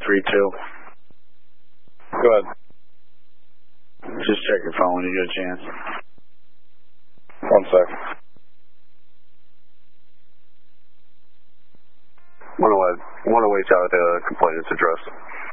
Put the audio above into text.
3-2. Go ahead. Just check your phone when you get a chance. 1 sec. 108 out of the complainant's address.